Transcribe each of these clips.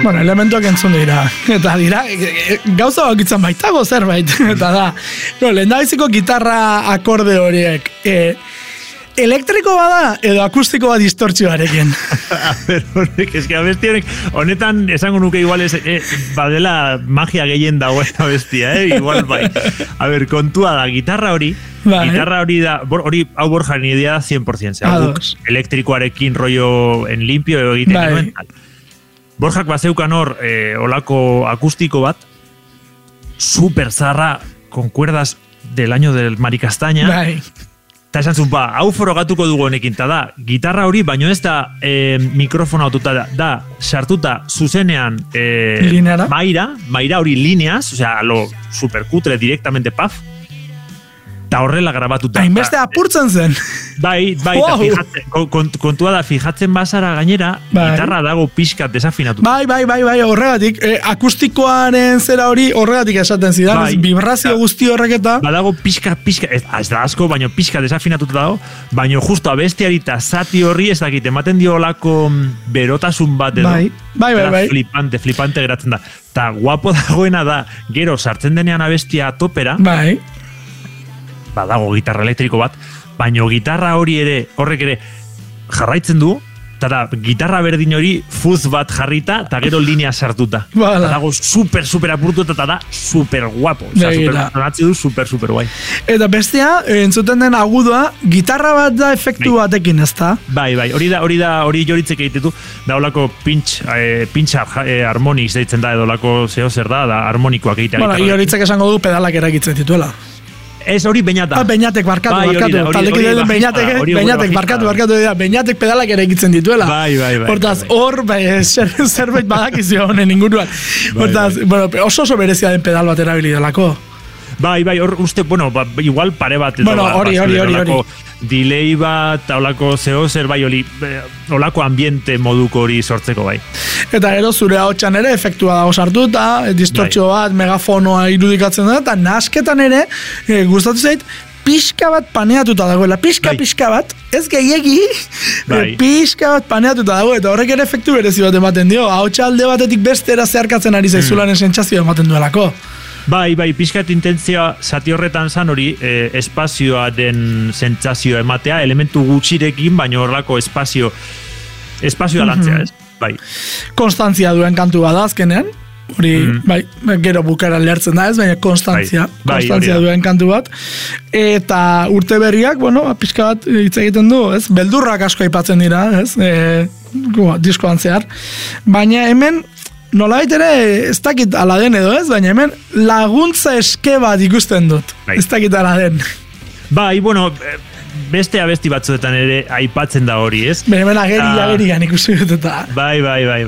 Bueno, elementuak entzun dira. Eta dira, gauza bakitzen baitago zerbait. Eta da, lehendabiziko gitarra akorde horiek. Elektriko bada edo akustiko bat distortzioarekin. A ber, horrek, eske abesti honetan esango nuke igual badela magia gehien dagoen abestia, igual bai. A ber, kontua da, gitarra hori da, hau Borjaren idea da 100%, elektrikoarekin rollo en limpio edo egiten nuen. Borjak bazeukan hor olako akustiko bat, super zarra, con cuerdas del año del Maricastaña. Bai. Eta esan zuen, hau forogatuko dugu honekin, eta da, gitarra hori, baino ez da mikrofona aututa da, sartuta zuzenean maira hori lineaz, osea, lo supercutre directamente paf, eta horrela grabatuta. Hainbeste apurtzen zen. Bai, kontua da, fijatzen bazara gainera, gitarra dago pixkat desafinatuta. Bai, horregatik, akustikoaren zera hori horregatik esaten zidan, vibrazio guzti horreketa. Badago pixka, ez da asko, baino pixka desafinatuta dago, baino justo abestiari eta zati horri ez dakit, ematen dio olako berotasun bat edo. Bai. Flipante geratzen da. Ta guapo dagoena da, gero sartzen denean abestia topera, bai. Badago gitarra elektriko bat, baino gitarra hori ere, horrek ere jarraitzen du, eta da, gitarra berdin hori fuz bat jarrita, eta gero linea sartuta. Dago super apurtuta, eta da super guapo. Super guai. Eta bestea, entzuten den agudoa, gitarra bat da efektu batekin, ez da? Bai, hori joritzek egitetu, da olako pinch harmonics deitzen da, edo olako zehozer da harmonikoak egitea. Bueno, joritzek esango du pedalak eragitzen dituela. Ez hori beñata. Beñatek barkatu. Taldekideen beñatek pedalak ere egitzen dituela. Bai. Hortaz, hor zerbait badakizio honen inguruan. Hortaz, oso berezia den pedal bat erabili delako. Bai, hor uste, igual pare bat. Hori. Delay bat, olako zehozer, bai, olako ambiente moduko hori sortzeko, bai. Eta gero zure ahotsan ere efektua dago sartuta, distortzio bat, megafonoa irudikatzen da, eta nasketan ere, gustatu zait, pixka bat paneatuta dagoela, pixka bat, ez gehiegi, pixka bat paneatuta dago, eta horrek ere efektu berezi bat ematen dio, ahotsa alde batetik bestera zeharkatzen ari zaizularen sentsazioa ematen duelako. Bai, pixkat intentzioa zati horretan zan hori espazioa den sentsazioa ematea, elementu gutxirekin, baina horrelako espazioa lantzea, ez? Bai. Konstantzia duen kantu bada azkenean, hori, gero bukara lertzen da ez, baina konstantzia duen kantu bat, eta urte berriak, pixka bat hitz egiten du, ez? Beldurrak asko aipatzen dira, ez? Diskoan zehar, baina hemen nolabait ere, ez dakit ala den edo ez, baina hemen laguntza eske bat ikusten dut. Ez dakit ala den. Bai, beste abesti batzuetan ere aipatzen da hori, ez? Hemen agerian ikusi dut eta. Bai.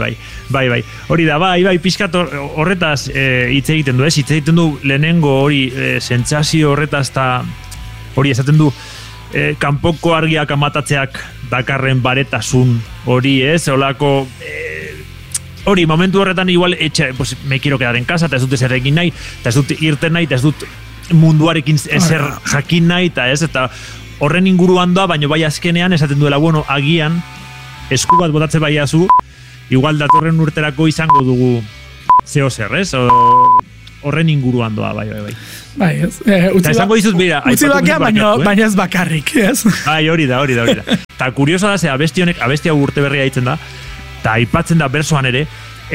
Hori da, bai, pixkat horretaz hitz egiten du, ez? Hitz egiten du lehenengo hori sentsazio horretaz eta hori esaten du kanpoko argiak amatatzeak dakarren baretasun hori, ez? Olako hori, momentu horretan igual me quiero quedar en casa, eta ez dut ezer egin nahi, eta ez dut irten nahi, eta ez dut munduarekin ezer jakin nahi, eta horren inguruan da, baina bai azkenean esaten duela, agian esku bat botatze baiazu, igual datorren urterako izango dugu zehozer, ez? Horren inguruan doa, bai. Bai, ez. Eta esango dizut, bera, utzi bakea, baina ez bakarrik, ez? Bai, hori da. Eta kurioso da, ze abestia urte berria ditzen da, eta aipatzen da bersoan ere,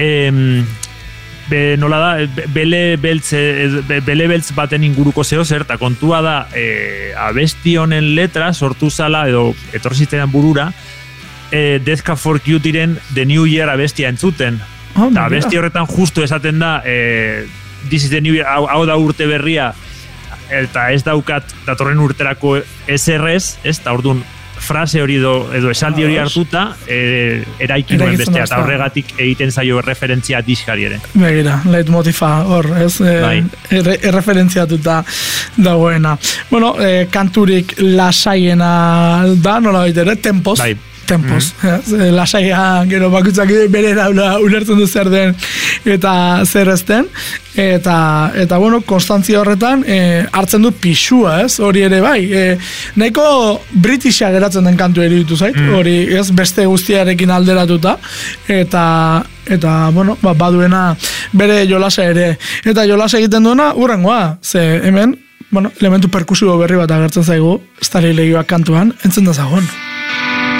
nola da, bele beltz baten inguruko zehozer, eta kontua da, abesti honen letra sortu zala, edo etorzitzen burura, Death Cab for Cutie-ren The New Year abestia entzuten. Eta abesti horretan justu esaten da, This is the New Year, hau da urte berria, eta ez daukat datorren urterako SRS, ez da orduan, frase hori edo esaldi hori hartuta eraiki duen bestea, eta horregatik egiten zaio referentzia diskari ere. Begira, leitmotifa hor, ez? Erreferentziatuta dagoena. Kanturik lasaiena da, nola baitere, Tempos. Bai. Tempos. Lasaia, gero bakutzak bere ulertzen du zer den eta zer ez den. Eta konstantzia horretan hartzen du pixua, ez? Hori ere bai. Nahiko Britisha geratzen den kantu eritu zait. Hori, ez? Beste guztiarekin alderatuta. Eta eta, bueno, baduena bere jolasa ere. Eta jolasa egiten duena, urrengoa, ze hemen, bueno, elementu perkusibo berri bat agertzen zaigu, Starry Legioak kantuan, entzun da zagon.